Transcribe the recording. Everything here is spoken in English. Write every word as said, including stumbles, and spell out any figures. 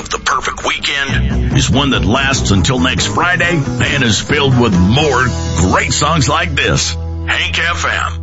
of the perfect weekend is one that lasts until next Friday and is filled with more great songs like this. Hank F M.